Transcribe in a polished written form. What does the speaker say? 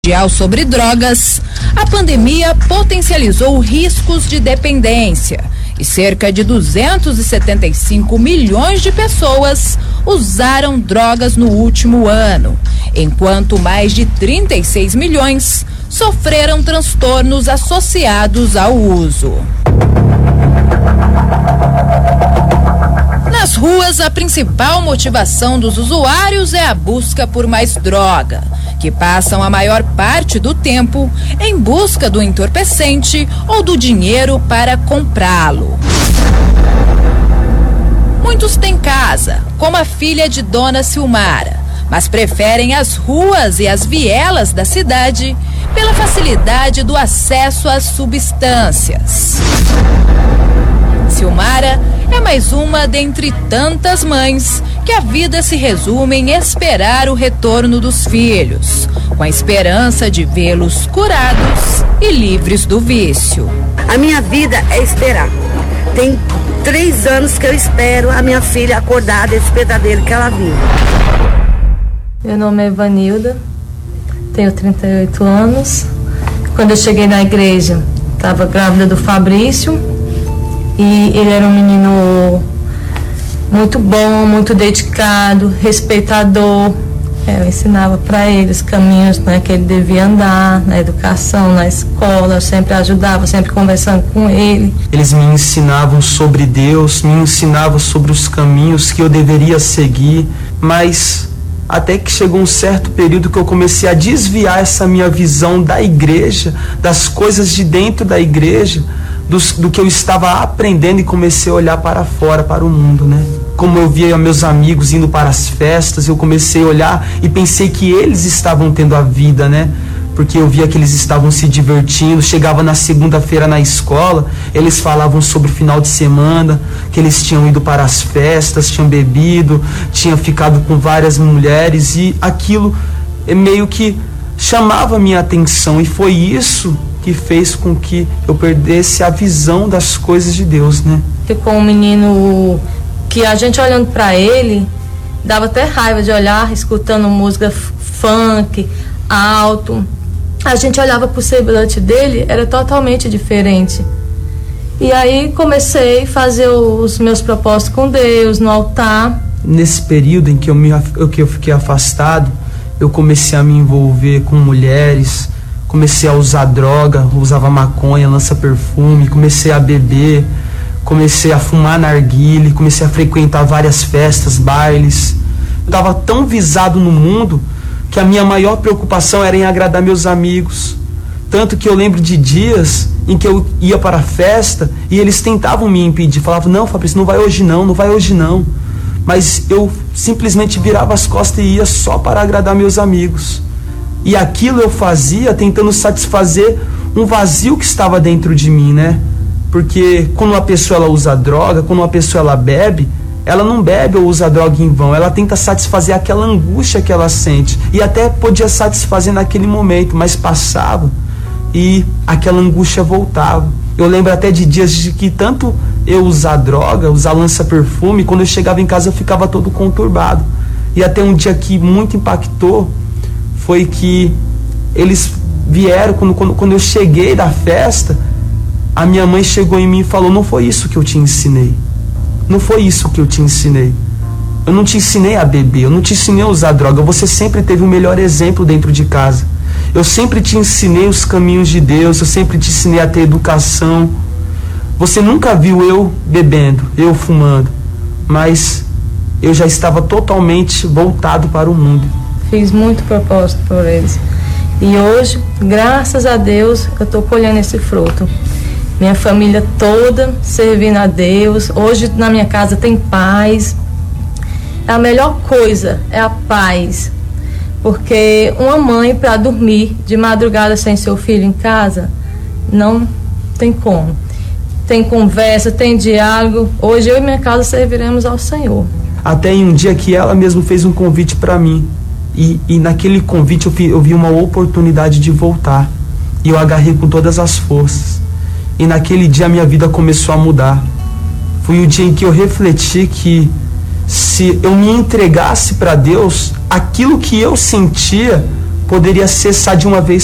Sobre drogas, a pandemia potencializou riscos de dependência e cerca de 275 milhões de pessoas usaram drogas no último ano, enquanto mais de 36 milhões sofreram transtornos associados ao uso. Nas ruas, a principal motivação dos usuários é a busca por mais droga, que passam a maior parte do tempo em busca do entorpecente ou do dinheiro para comprá-lo. Muitos têm casa, como a filha de Dona Silmara, mas preferem as ruas e as vielas da cidade pela facilidade do acesso às substâncias. Silmara é mais uma dentre tantas mães que a vida se resume em esperar o retorno dos filhos, com a esperança de vê-los curados e livres do vício. A minha vida é esperar. Tem 3 anos que eu espero a minha filha acordar desse pesadelo que ela vive. Meu nome é Vanilda, tenho 38 anos. Quando eu cheguei na igreja, estava grávida do Fabrício. E ele era um menino muito bom, muito dedicado, respeitador. Eu ensinava para ele os caminhos, né, que ele devia andar, na educação, na escola. Eu sempre ajudava, sempre conversando com ele. Eles me ensinavam sobre Deus, me ensinavam sobre os caminhos que eu deveria seguir, mas até que chegou um certo período que eu comecei a desviar essa minha visão da igreja, das coisas de dentro da igreja, do que eu estava aprendendo, e comecei a olhar para fora, para o mundo, né? Como eu via meus amigos indo para as festas, eu comecei a olhar e pensei que eles estavam tendo a vida, né? Porque eu via que eles estavam se divertindo. Chegava na segunda-feira na escola, eles falavam sobre o final de semana, que eles tinham ido para as festas, tinham bebido, tinham ficado com várias mulheres, e aquilo meio que chamava minha atenção, e foi isso que fez com que eu perdesse a visão das coisas de Deus, né? Ficou um menino que a gente olhando para ele, dava até raiva de olhar, escutando música funk, alto. A gente olhava pro semblante dele, era totalmente diferente. E aí comecei a fazer os meus propósitos com Deus, no altar. Nesse período em que eu fiquei afastado, eu comecei a me envolver com mulheres, comecei a usar droga, usava maconha, lança-perfume, comecei a beber, comecei a fumar narguilé, comecei a frequentar várias festas, bailes. Eu estava tão visado no mundo que a minha maior preocupação era em agradar meus amigos. Tanto que eu lembro de dias em que eu ia para a festa e eles tentavam me impedir, falavam: não, Fabrício, não vai hoje não, não vai hoje não. Mas eu simplesmente virava as costas e ia só para agradar meus amigos. E aquilo eu fazia tentando satisfazer um vazio que estava dentro de mim, né? Porque quando uma pessoa ela usa droga, quando uma pessoa ela bebe, ela não bebe ou usa droga em vão, ela tenta satisfazer aquela angústia que ela sente. E até podia satisfazer naquele momento, mas passava e aquela angústia voltava. Eu lembro até de dias de que tanto eu usar droga, usar lança-perfume, quando eu chegava em casa eu ficava todo conturbado. E até um dia que muito impactou foi que eles vieram, quando eu cheguei da festa, a minha mãe chegou em mim e falou: não foi isso que eu te ensinei. Não foi isso que eu te ensinei. Eu não te ensinei a beber, eu não te ensinei a usar droga. Você sempre teve o melhor exemplo dentro de casa. Eu sempre te ensinei os caminhos de Deus, eu sempre te ensinei a ter educação. Você nunca viu eu bebendo, eu fumando, mas eu já estava totalmente voltado para o mundo. Fiz muito propósito por eles. E hoje, graças a Deus, eu estou colhendo esse fruto. Minha família toda servindo a Deus. Hoje na minha casa tem paz. A melhor coisa é a paz. Porque uma mãe, para dormir de madrugada sem seu filho em casa, não tem como. Tem conversa, tem diálogo. Hoje eu e minha casa serviremos ao Senhor. Até em um dia que ela mesma fez um convite para mim. E naquele convite eu vi uma oportunidade de voltar. E eu agarrei com todas as forças. E naquele dia a minha vida começou a mudar. Foi o dia em que eu refleti que se eu me entregasse para Deus, aquilo que eu sentia poderia cessar de uma vez